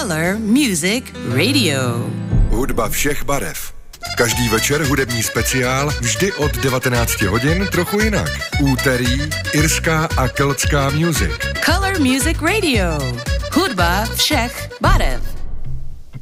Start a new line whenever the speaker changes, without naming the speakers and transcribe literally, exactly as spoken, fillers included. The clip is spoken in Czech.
Color Music Radio.
Hudba všech barev. Každý večer hudební speciál, vždy od devatenácti hodin trochu jinak. Úterý, irská a keltská music.
Color Music Radio. Hudba všech barev.